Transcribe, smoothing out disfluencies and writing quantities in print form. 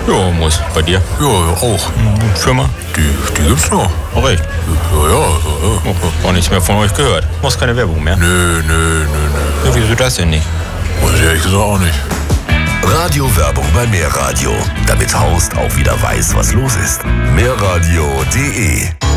Ja, muss. Bei dir? Ja, auch. Firma? Die gibt's noch. Auch echt? Ja. Auch nichts mehr von euch gehört. Muss keine Werbung mehr. Nö. Ja, wieso das denn nicht? Weiß ich ehrlich gesagt auch nicht. Radiowerbung bei Mehrradio, damit Horst auch wieder weiß, was los ist. Mehrradio.de